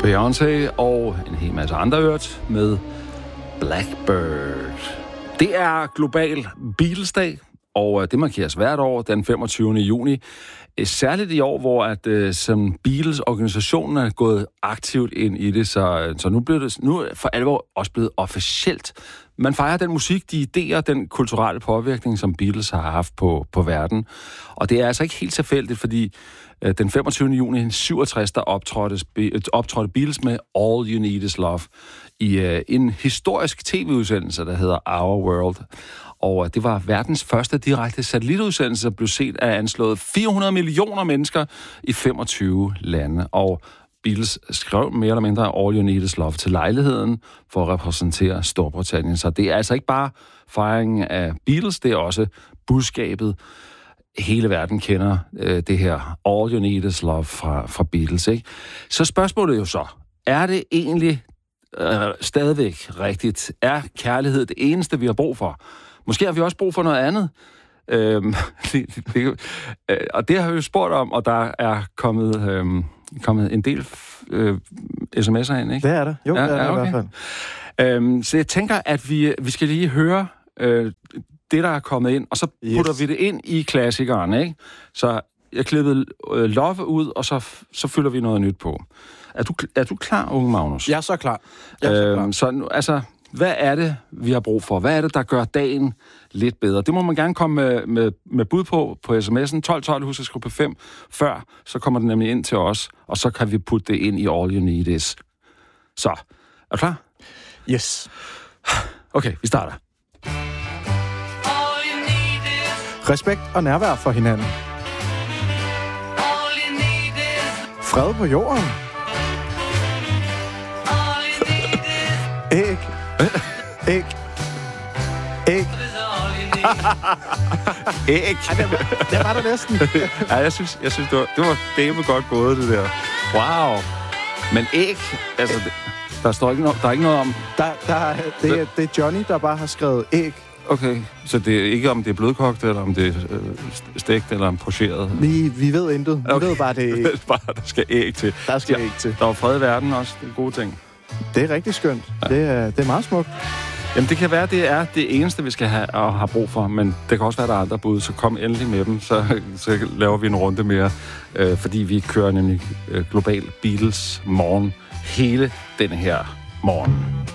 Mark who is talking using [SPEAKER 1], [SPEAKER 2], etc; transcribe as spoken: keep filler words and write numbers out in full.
[SPEAKER 1] Beyoncé og en hel masse andre hørt med Blackbird. Det er global Beatles-dag, og det markeres hvert år den femogtyvende juni. Særligt i år, hvor at, uh, som Beatles-organisationen er gået aktivt ind i det, så, så nu, blev det, nu er for alvor også blevet officielt. Man fejrer den musik, de idéer, den kulturelle påvirkning, som Beatles har haft på, på verden. Og det er altså ikke helt tilfældigt, fordi uh, den femogtyvende juni syvogtres, der optrådte, optrådte Beatles med All You Need Is Love i uh, en historisk tv-udsendelse, der hedder Our World. Og det var verdens første direkte satellitudsendelse, der blev set af anslået fire hundrede millioner mennesker i femogtyve lande. Og Beatles skrev mere eller mindre All You Need Is Love til lejligheden for at repræsentere Storbritannien. Så det er altså ikke bare fejringen af Beatles, det er også budskabet. Hele verden kender øh, det her All You Need Is Love fra, fra Beatles, ikke? Så spørgsmålet er jo så, er det egentlig øh, stadigvæk rigtigt? Er kærlighed det eneste, vi har brug for? Måske har vi også brug for noget andet. Øhm, det, det, øh, og det har vi jo spurgt om, og der er kommet, øhm, kommet en del øh, sms'er ind, ikke?
[SPEAKER 2] Det er det. Jo,
[SPEAKER 1] ja,
[SPEAKER 2] det er det
[SPEAKER 1] ja, okay.
[SPEAKER 2] i hvert
[SPEAKER 1] fald. Øhm, så jeg tænker, at vi, vi skal lige høre øh, det, der er kommet ind, og så putter yes. vi det ind i klassikeren, ikke? Så jeg klippede øh, Love ud, og så, så fylder vi noget nyt på. Er du, er du klar, unge Magnus?
[SPEAKER 2] Jeg er så klar. Jeg er
[SPEAKER 1] øhm,
[SPEAKER 2] så klar.
[SPEAKER 1] Så altså... Hvad er det, vi har brug for? Hvad er det, der gør dagen lidt bedre? Det må man gerne komme med, med, med bud på på sms'en. tolv tolv, husk at skrive på fem før, så kommer det nemlig ind til os, og så kan vi putte det ind i All You Need Is. Så, er du klar?
[SPEAKER 2] Yes.
[SPEAKER 1] Okay, vi starter.
[SPEAKER 2] Respekt og nærvær for hinanden. Fred på jorden. Æg. Æg. Æg.
[SPEAKER 1] Æg.
[SPEAKER 2] Ej, det, var, det var der næsten.
[SPEAKER 1] Ja, jeg synes, jeg synes det var, det var dæmme godt gået, det der. Wow. Men æg, altså, det, der står ikke, no, der er ikke noget om...
[SPEAKER 2] Der, der, det, er, det er Johnny, der bare har skrevet æg.
[SPEAKER 1] Okay, så det er ikke om det er blødkogt, eller om det er øh, stegt, eller om pocheret?
[SPEAKER 2] Vi, vi ved intet. Vi
[SPEAKER 1] okay.
[SPEAKER 2] ved bare, det er æg.
[SPEAKER 1] bare, der skal æg til.
[SPEAKER 2] Der skal
[SPEAKER 1] ja,
[SPEAKER 2] æg til.
[SPEAKER 1] Der er fred i verden også, det er gode ting.
[SPEAKER 2] Det er rigtig skønt. Ja. Det, er, det er meget smukt.
[SPEAKER 1] Jamen, det kan være, det er det eneste, vi skal have og har brug for, men det kan også være, der er andre bud, så kom endelig med dem, så, så laver vi en runde mere, øh, fordi vi kører nemlig øh, global Beatles morgen hele denne her morgen.